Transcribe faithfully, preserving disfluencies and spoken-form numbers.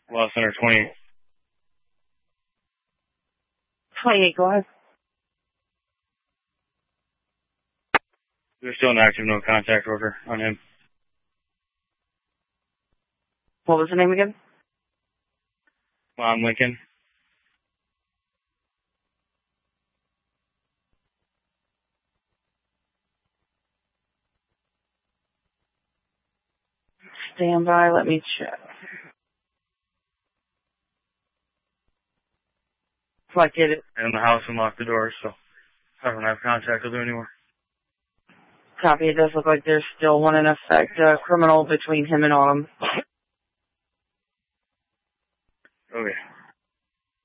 Well, Center twenty. twenty-eight, go ahead. There's still an active no contact order on him. What was the name again? Lon Lincoln. Stand by, let me check. So I did it. In the house and locked the doors, so I don't have contact with him anymore. Copy, it does look like there's still one in effect, uh, criminal between him and Autumn.